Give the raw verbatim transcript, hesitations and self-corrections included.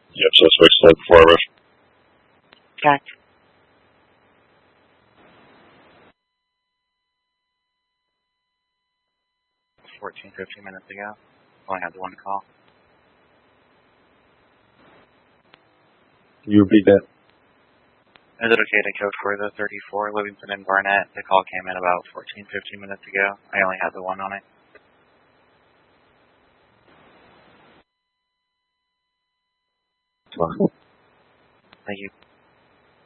Yep, suspect sled before I rush. Check. fourteen, fifteen minutes ago. Only had the one call. You repeat that? Is it okay to code for the thirty-four Livingston and Barnett? The call came in about fourteen, fifteen minutes ago. I only had the one on it. Fine. Thank you.